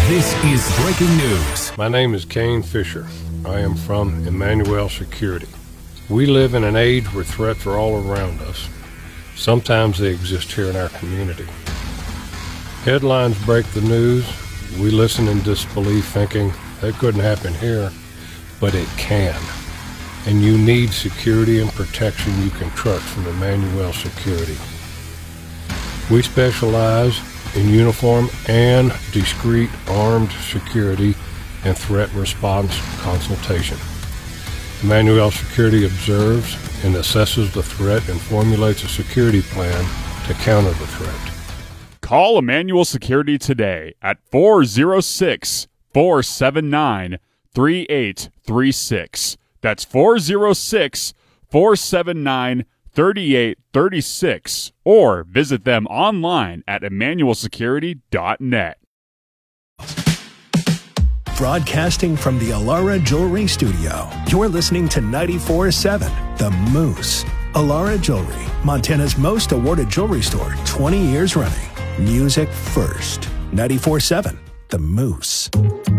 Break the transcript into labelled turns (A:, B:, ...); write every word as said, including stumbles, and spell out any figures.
A: This is breaking news.
B: My name is Kane Fisher. I am from Emmanuel Security. We live in an age where threats are all around us. Sometimes they exist here in our community. Headlines break the news. We listen in disbelief thinking that couldn't happen here, but it can. And you need security and protection you can trust from Emmanuel Security. We specialize in uniform and discreet armed security and threat response consultation. Emmanuel Security observes and assesses the threat and formulates a security plan to counter the threat.
C: Call Emmanuel Security today at four oh six, four seven nine, three eight three six. That's four oh six, four seven nine, three eight three six, or visit them online at emmanuel security dot net.
D: Broadcasting from the Alara Jewelry Studio, you're listening to ninety-four point seven The Moose. Alara Jewelry, Montana's most awarded jewelry store, twenty years running. Music first. ninety-four point seven The Moose.